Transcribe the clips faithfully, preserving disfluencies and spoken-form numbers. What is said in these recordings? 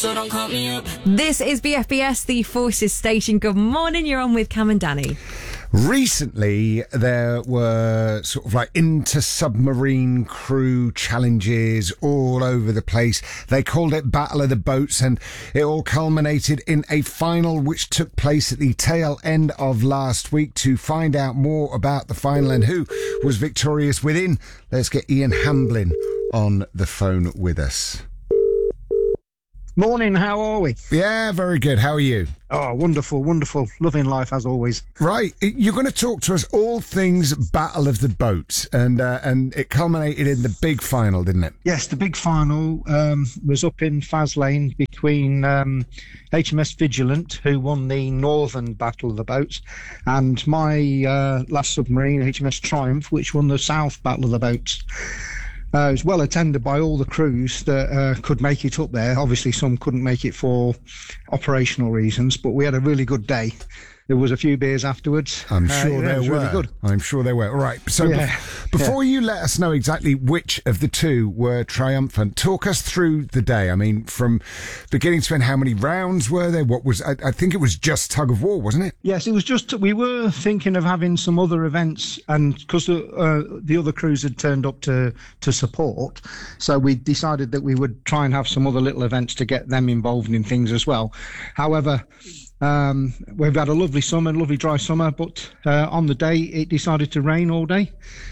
so don't call me up. This is B F B S, the Forces Station. Good morning, you're on with Cam and Danny. Recently, there were sort of like inter-submarine crew challenges all over the place. They called it Battle of the Boats, and it all culminated in a final which took place at the tail end of last week. To find out more about the final and who was victorious within, let's get Ian Hamblin on the phone with us. Morning, how are we? Yeah, very good. How are you? Oh, wonderful, wonderful. Loving life as always. Right, you're going to talk to us all things Battle of the Boats, and uh, and it culminated in the big final, didn't it? Yes, the big final um, was up in Faslane between um, H M S Vigilant, who won the Northern Battle of the Boats, and my uh, last submarine, H M S Triumph, which won the South Battle of the Boats. Uh, it was well attended by all the crews that uh, could make it up there. Obviously, some couldn't make it for operational reasons, but we had a really good day. There was a few beers afterwards. I'm uh, sure yeah, there it was were. Really good. I'm sure there were. All right. So Yeah. bef- before yeah. you let us know exactly which of the two were triumphant, talk us through the day. I mean, from beginning to end, how many rounds were there? What was? I, I think it was just tug of war, wasn't it? Yes, it was just. We were thinking of having some other events, and because the, uh, the other crews had turned up to to support, so we decided that we would try and have some other little events to get them involved in things as well. However, Um, we've had a lovely summer, lovely dry summer, but uh, on the day it decided to rain all day.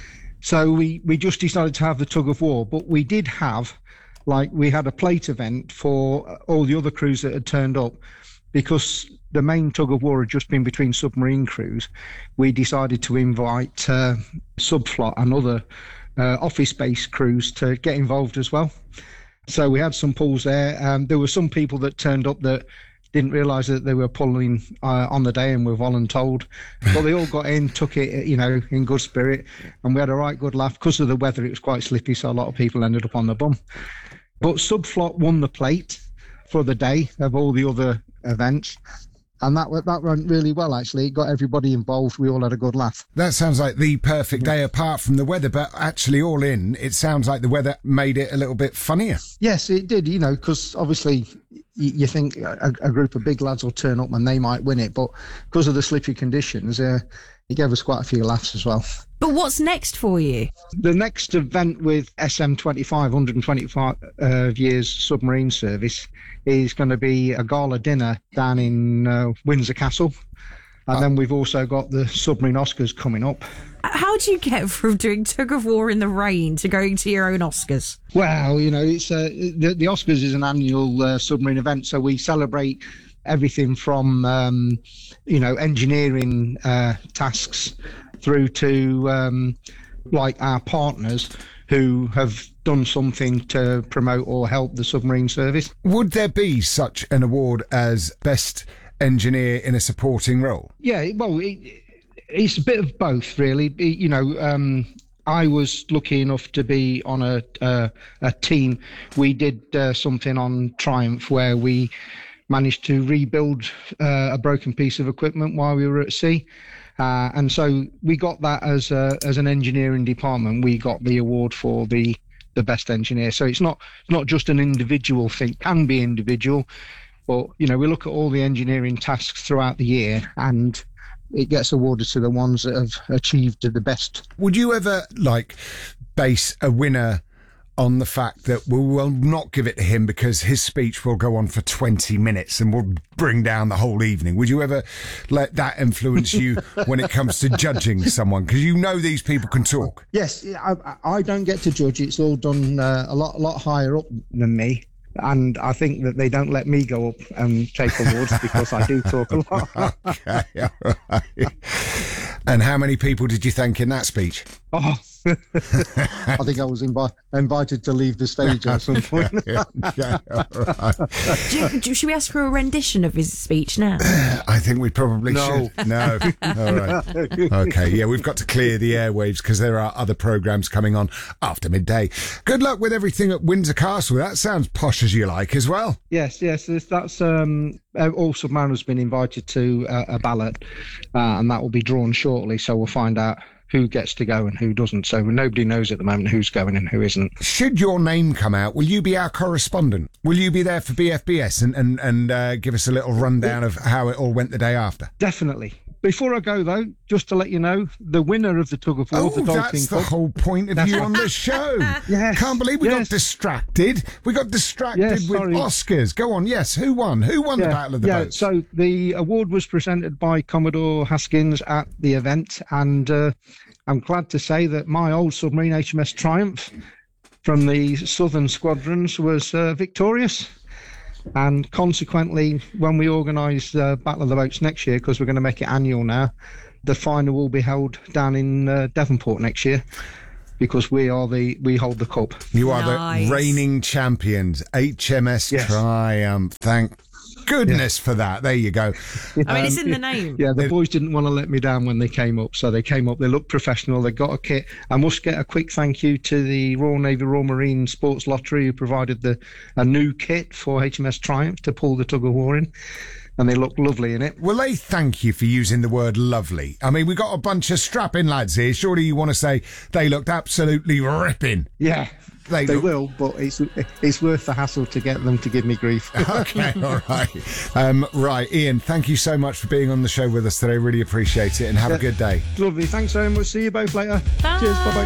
So we, we just decided to have the tug of war, but we did have, like, we had a plate event for all the other crews that had turned up. Because the main tug of war had just been between submarine crews, we decided to invite uh, Subflot and other uh, office-based crews to get involved as well. So we had some pools there. Um, there were some people that turned up that didn't realise that they were pulling uh, on the day and were voluntold. But they all got in, took it, you know, in good spirit. And we had a right good laugh. Because of the weather, it was quite slippy, so a lot of people ended up on the bum. But Subflot won the plate for the day of all the other events. And that that went really well, actually. It got everybody involved. We all had a good laugh. That sounds like the perfect day apart from the weather. But actually, all in, it sounds like the weather made it a little bit funnier. Yes, it did, you know, because obviously you think a, a group of big lads will turn up and they might win it, but because of the slippy conditions, uh, it gave us quite a few laughs as well. But what's next for you? The next event with S M twenty-five, one hundred twenty-five uh, years submarine service, is going to be a gala dinner down in uh, Windsor Castle. And oh. then we've also got the submarine Oscars coming up. How do you get from doing tug of war in the rain to going to your own Oscars? Well, you know, it's uh, the, the Oscars is an annual uh, submarine event, so we celebrate everything from, um, you know, engineering uh, tasks through to, um, like, our partners who have done something to promote or help the submarine service. Would there be such an award as Best Engineer in a Supporting Role? Yeah, well, it, it's a bit of both, really. You know, um, I was lucky enough to be on a uh, a team. We did uh, something on Triumph where we managed to rebuild uh, a broken piece of equipment while we were at sea. Uh, and so we got that as a, as an engineering department. We got the award for the, the best engineer. So it's not not just an individual thing. It can be individual, but, you know, we look at all the engineering tasks throughout the year and it gets awarded to the ones that have achieved the best. Would you ever, like, base a winner on the fact that we will not give it to him because his speech will go on for twenty minutes and will bring down the whole evening? Would you ever let that influence you when it comes to judging someone? Because you know these people can talk. Yes, I, I don't get to judge. It's all done uh, a lot, a lot higher up than me. And I think that they don't let me go up and take awards because I do talk a lot. Okay, all right. And how many people did you thank in that speech? Oh, I think I was invi- invited to leave the stage at some point. Okay, all right. do you, do, should we ask for a rendition of his speech now? I think we probably No. should. No. All right. Okay, yeah, we've got to clear the airwaves because there are other programmes coming on after midday. Good luck with everything at Windsor Castle. That sounds posh as you like as well. Yes, yes, that's um, all submariners have been invited to uh, a ballot, uh, and that will be drawn shortly. So we'll find out who gets to go and who doesn't. So nobody knows at the moment who's going and who isn't. Should your name come out, will you be our correspondent? Will you be there for B F B S and, and, and uh, give us a little rundown of how it all went the day after? Definitely. Before I go, though, just to let you know, the winner of the tug of war, Oh, the Dolphin that's the Cup. whole point of you on the show. Yes, Can't believe we got yes. distracted. We got distracted Yes, with sorry. Oscars. Go on, yes. Who won? Who won the Battle of the yeah, Boats? so the award was presented by Commodore Haskins at the event, and uh, I'm glad to say that my old submarine H M S Triumph from the Southern Squadrons was uh, victorious. And consequently, when we organise uh, Battle of the Boats next year, because we're going to make it annual now, the final will be held down in uh, Devonport next year, because we are the we hold the cup. You are Nice. the reigning champions, H M S Yes. Triumph. Thank goodness for that. There you go. I mean, it's in the name. Yeah, the boys didn't want to let me down when they came up, so they came up. They looked professional. They got a kit. I must get a quick thank you to the Royal Navy Royal Marine Sports Lottery, who provided the a new kit for H M S Triumph to pull the tug of war in, and they look lovely in it. Well, they thank you for using the word lovely. I mean, we got a bunch of strapping lads here. Surely you want to say they looked absolutely ripping. Yeah, They they look- will, but it's it's worth the hassle to get them to give me grief. Okay, all right. Um, right, Ian, thank you so much for being on the show with us today. Really appreciate it, and have a good day. Lovely. Thanks very much. See you both later. Bye. Cheers. Bye bye.